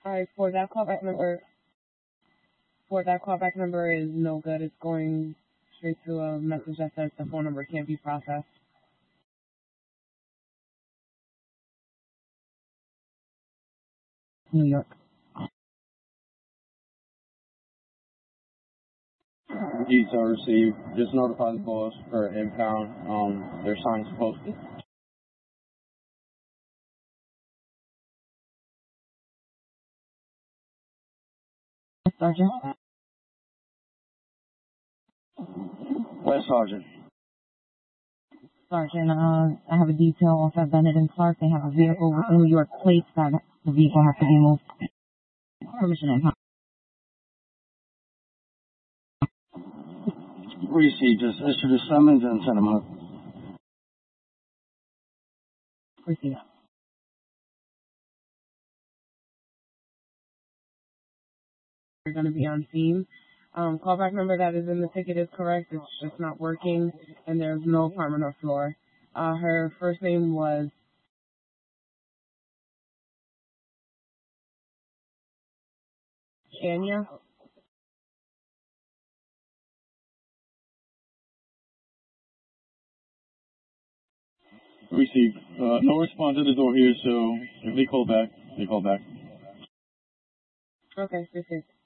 Alright, for that callback number is no good. It's going straight to a message that says the phone number can't be processed. New York. Detail received. Just notify the boss for impound. Their sign's posted. Sergeant. West Sergeant. Sergeant, I have a detail off at Bennett and Clark. They have a vehicle with New York plates that the vehicle has to be moved. Permission and Received. Just issue the summons and send them home. Received. We're going to be on scene. Callback number that is in the ticket is correct. It's just not working, and there's no apartment or floor. Her first name was Anya. Received. No response at the door here, so if they call back, they call back. Okay, received.